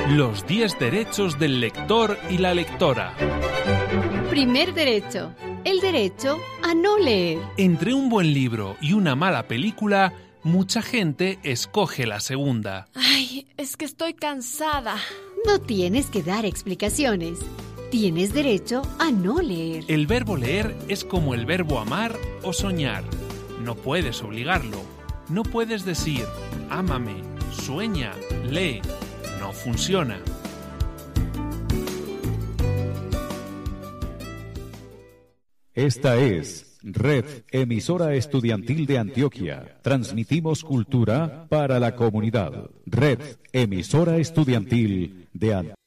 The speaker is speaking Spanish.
Los 10 derechos del lector y la lectora. Primer derecho, el derecho a no leer. Entre un buen libro y una mala película, mucha gente escoge la segunda. Ay, es que estoy cansada. No tienes que dar explicaciones. Tienes derecho a no leer. El verbo leer es como el verbo amar o soñar. No puedes obligarlo. No puedes decir, ámame, sueña, lee. No funciona. Esta es Red Emisora Estudiantil de Antioquia. Transmitimos cultura para la comunidad. Red Emisora Estudiantil de Antioquia.